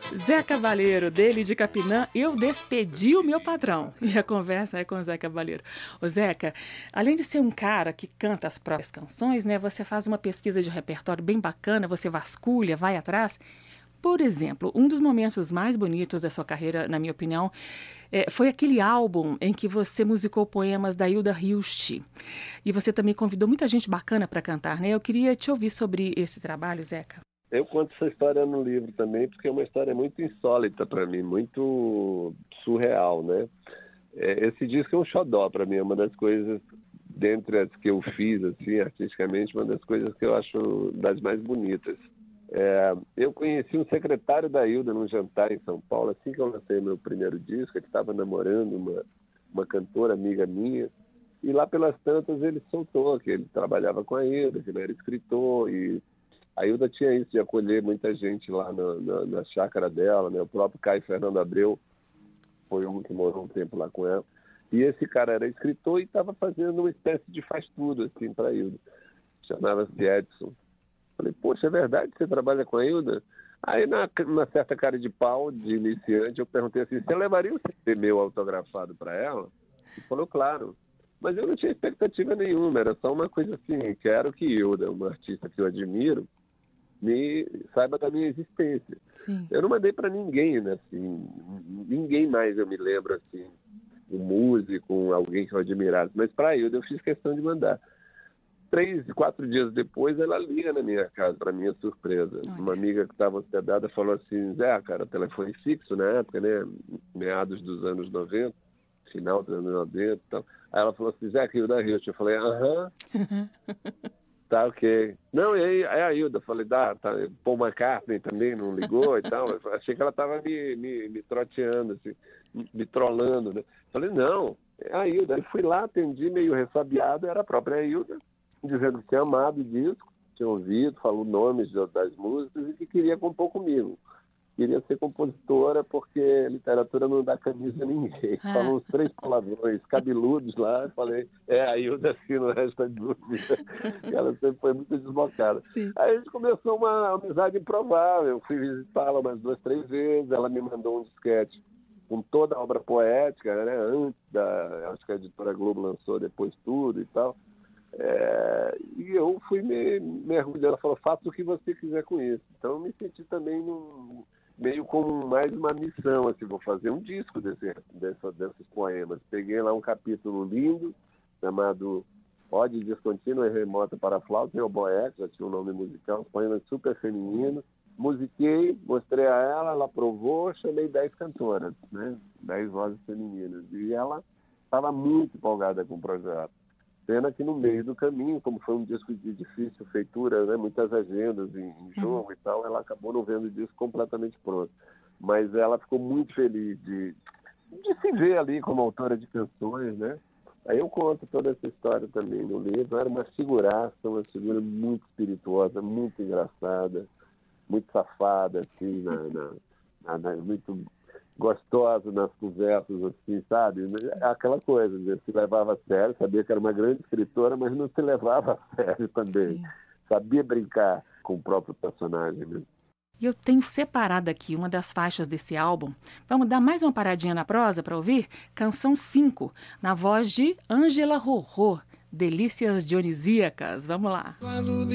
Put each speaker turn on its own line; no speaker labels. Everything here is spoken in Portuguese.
Zé Cabaleiro, dele de Capinã, eu despedi o meu patrão. E a conversa é com o Zé Cabaleiro. Ô Zeca, além de ser um cara que canta as próprias canções, né? Você faz uma pesquisa de repertório bem bacana, você vasculha, vai atrás. Por exemplo, um dos momentos mais bonitos da sua carreira, na minha opinião, foi aquele álbum em que você musicou poemas da Hilda Hilst. E você também convidou muita gente bacana para cantar, né? Eu queria te ouvir sobre esse trabalho, Zeca.
Eu conto essa história no livro também, porque é uma história muito insólita para mim, muito surreal, né? Esse disco é um xodó para mim, é uma das coisas, dentre as que eu fiz, assim, artisticamente, uma das coisas que eu acho das mais bonitas. Eu conheci um secretário da Hilda num jantar em São Paulo, assim que eu lancei meu primeiro disco. Ele estava namorando uma cantora amiga minha, e lá pelas tantas ele soltou que ele trabalhava com a Hilda, que ele era escritor, e a Hilda tinha isso de acolher muita gente lá na chácara dela, né? O próprio Caio Fernando Abreu foi um que morou um tempo lá com ela. E esse cara era escritor e estava fazendo uma espécie de faz-tudo assim, para a Hilda. Chamava-se Edson. Falei, poxa, é verdade que você trabalha com a Hilda? Aí, numa certa cara de pau de iniciante, eu perguntei assim, você levaria um CD meu autografado para ela? Ele falou, claro. Mas eu não tinha expectativa nenhuma, era só uma coisa assim, quero que Hilda, uma artista que eu admiro, me saiba da minha existência.
Sim.
Eu não mandei para ninguém, né, assim, ninguém mais eu me lembro, assim, um músico, alguém que eu admirasse, mas para a Hilda eu fiz questão de mandar. 3, 4 dias depois, ela liga na minha casa, para minha surpresa.
Olha.
Uma amiga que estava hospedada falou assim, Zé, cara, telefone fixo na época, né, meados dos anos 90, final dos anos 90 e tal. Aí ela falou assim, Zé, que Hilda Hilst. Eu falei, aham. Tá, ok. Não, e aí é a Hilda. Falei, tá. Paul McCartney também não ligou e tal. Eu achei que ela estava me troteando, assim, me trollando, né? Falei, não, é a Hilda. Aí fui lá, atendi, meio ressabiado, era a própria Hilda, dizendo que tinha amado o disco, tinha ouvido, falou nomes das músicas e que queria compor comigo. Queria ser compositora porque literatura não dá camisa a ninguém. Falou uns 3 palavrões cabeludos lá. Falei, a Hilda assim, não resta dúvida. E ela sempre foi muito desbocada.
Sim.
Aí a gente começou uma amizade improvável. Eu fui visitá-la umas 2, 3 vezes. Ela me mandou um disquete com toda a obra poética, né? Antes acho que a editora Globo lançou depois tudo e tal. E eu fui mergulhando. Ela falou, faça o que você quiser com isso. Então eu me senti também meio como mais uma missão, assim, vou fazer um disco desses poemas. Peguei lá um capítulo lindo, chamado Ode Descontínua e Remota para Flauta e Oboé, que já tinha um nome musical, poemas super femininos. Musiquei, mostrei a ela aprovou, chamei 10 cantoras, né? 10 vozes femininas. E ela estava muito empolgada com o projeto. Pena que no meio do caminho, como foi um disco de difícil feitura, né, muitas agendas em jogo e tal, ela acabou não vendo o disco completamente pronto. Mas ela ficou muito feliz de se ver ali como autora de canções, né? Aí eu conto toda essa história também no livro. Era uma figuraça, uma figura muito espirituosa, muito engraçada, muito safada, assim, muito gostosa nas conversas, assim, sabe? Aquela coisa, né? Se levava a sério, sabia que era uma grande escritora, mas não se levava a sério também. Sim. Sabia brincar com o próprio personagem, né?
E eu tenho separado aqui uma das faixas desse álbum. Vamos dar mais uma paradinha na prosa para ouvir? Canção 5, na voz de Ângela Rorô, Delícias Dionisíacas. Vamos lá.
Quando